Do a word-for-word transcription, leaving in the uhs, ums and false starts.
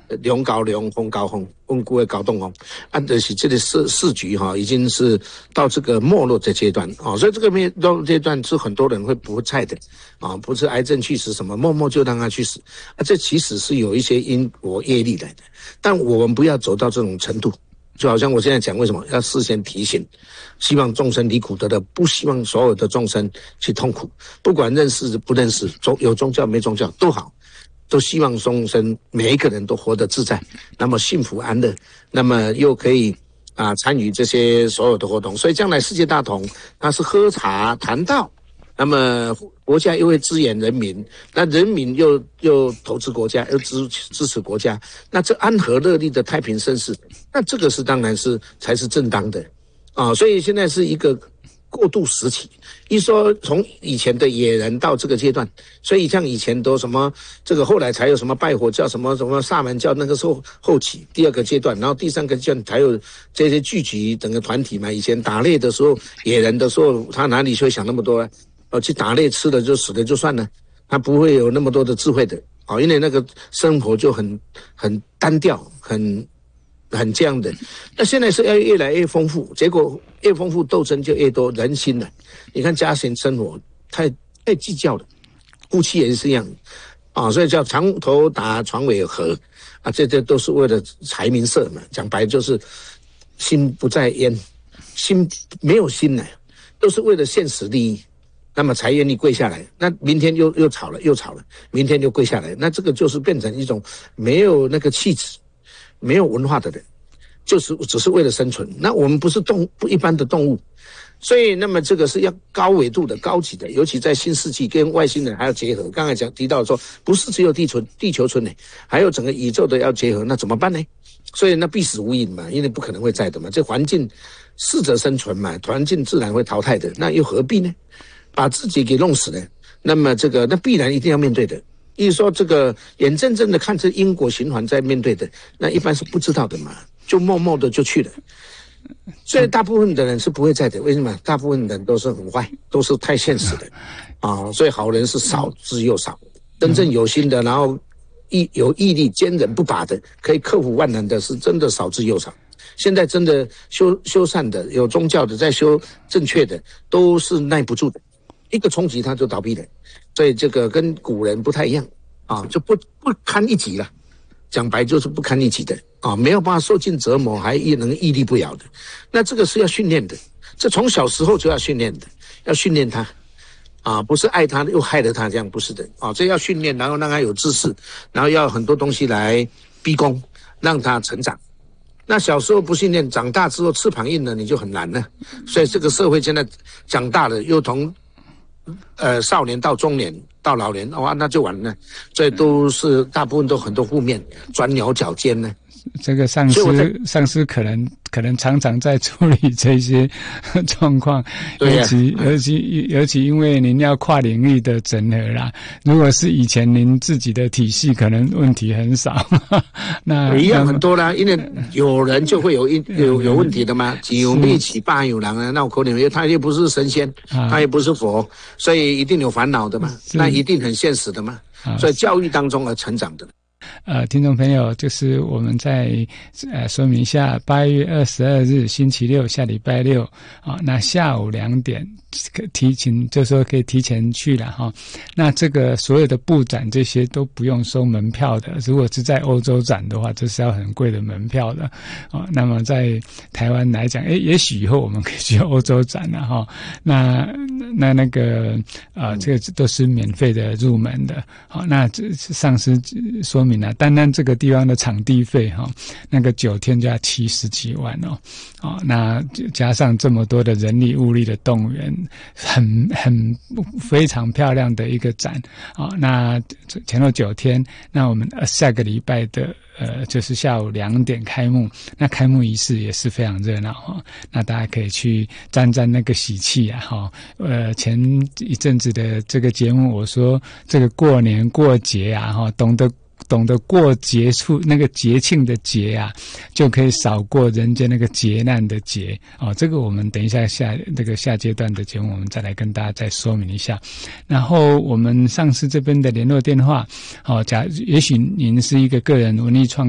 龙高龙，风高风，温故的高动风，啊，就是这个市市局哈、哦，已经是到这个没落的阶段啊、哦，所以这个没落阶段是很多人会不在的啊、哦，不是癌症去死什么，默默就让他去死啊，这其实是有一些因果业力来的，但我们不要走到这种程度。就好像我现在讲，为什么要事先提醒，希望众生离苦得乐，不希望所有的众生去痛苦，不管认识不认识，有宗教没宗教都好，都希望众生每一个人都活得自在，那么幸福安乐，那么又可以啊参与这些所有的活动，所以将来世界大同，那是喝茶谈道。那么国家又会支援人民，那人民又又投资国家，又支支持国家，那这安和乐利的太平盛世，那这个是当然是才是正当的啊！所以现在是一个过渡时期。一说从以前的野人到这个阶段，所以像以前都什么这个后来才有什么拜火教、什么什么萨满教，那个时候后期第二个阶段，然后第三个阶段才有这些聚集整个团体嘛。以前打猎的时候，野人的时候，他哪里会想那么多呢？呃，去打猎吃了就死了就算了，他不会有那么多的智慧的啊、哦，因为那个生活就很很单调，很很这样的。那现在是要越来越丰富，结果越丰富斗争就越多，人心了。你看家庭生活太太计较了，夫妻也是一样啊、哦，所以叫床头打床尾和啊，这这都是为了财名色嘛。讲白就是心不在焉，心没有心呢，都是为了现实利益。那么才愿意跪下来，那明天又又吵了，又吵了，明天又跪下来，那这个就是变成一种没有那个气质、没有文化的人，就是只是为了生存。那我们不是动不一般的动物，所以那么这个是要高纬度的、高级的，尤其在新世纪跟外星人还要结合。刚才讲提到说，不是只有地球地球村呢，还有整个宇宙的要结合，那怎么办呢？所以那必死无疑嘛，因为不可能会在的嘛，这环境适者生存嘛，环境自然会淘汰的，那又何必呢？把自己给弄死了，那么这个那必然一定要面对的。意思说这个眼睁睁的看着因果循环在面对的，那一般是不知道的嘛，就默默的就去了。所以大部分的人是不会在的，为什么？大部分人都是很坏，都是太现实的啊，所以好人是少之又少，真正有心的，然后毅有毅力、坚韧不拔的，可以克服万难的，是真的少之又少。现在真的修修善的、有宗教的、在修正确的，都是耐不住的。一个冲击他就倒闭了，所以这个跟古人不太一样啊，就不不堪一击了。讲白就是不堪一击的啊，没有办法受尽折磨，还能屹立不摇的。那这个是要训练的，这从小时候就要训练的，要训练他啊，不是爱他又害了他，这样不是的啊，这要训练，然后让他有知识，然后要很多东西来逼宫，让他成长。那小时候不训练，长大之后翅膀硬了，你就很难了。所以这个社会现在长大了，又从呃少年到中年到老年，哇，那就完了。所以都是大部分都很多负面，钻牛角尖呢。 这个上司上司可能可能常常在处理这些状况，尤其、啊、尤其尤其因为您要跨领域的整合啦。如果是以前您自己的体系，可能问题很少。那一样很多啦，因为有人就会有一有有问题的嘛。有力起霸有狼啊，那我可能因为他又不是神仙，啊、他也不是佛，所以一定有烦恼的嘛，那一定很现实的嘛。啊、所以教育当中而成长的。 呃，听众朋友，就是我们再呃说明一下，八月二十二日星期六，下礼拜六啊，那下午两点提前，就说可以提前去了哈。那这个所有的布展这些都不用收门票的，如果是在欧洲展的话，这是要很贵的门票的啊。那么在台湾来讲，诶，也许以后我们可以去欧洲展了哈。那那那个啊、呃，这个都是免费的入门的。好，那这上司说明了，单单这个地方的场地费哈，那个九天就要七十几万哦。哦，那加上这么多的人力物力的动员，很很非常漂亮的一个展啊、哦。那前后九天，那我们下个礼拜的呃就是下午两点开幕，那开幕仪式也是非常热闹哈、哦。那大家可以去沾沾那个喜气啊哈、哦。呃，前一阵子的这个节目，我说这个过年过节啊哈，懂得。懂得过节处那个节庆的节啊，就可以少过人间那个劫难的劫哦。这个我们等一下下这个下阶段的节目，我们再来跟大家再说明一下。然后我们上司这边的联络电话，哦，假也许您是一个个人文艺创